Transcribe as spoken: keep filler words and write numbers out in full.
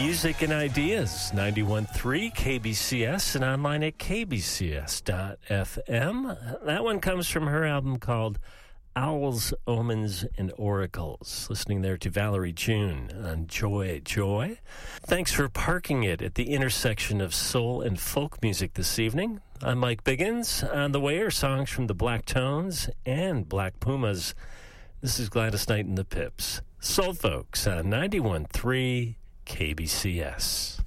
Music and ideas, ninety-one point three K B C S and online at k b c s dot f m. That one comes from her album called Owls, Omens, and Oracles. Listening there to Valerie June on Joy, Joy. Thanks for parking it at the intersection of soul and folk music this evening. I'm Mike Biggins. On the way are songs from the Black Tones and Black Pumas. This is Gladys Knight and the Pips. Soul Folks on ninety-one point three K B C S.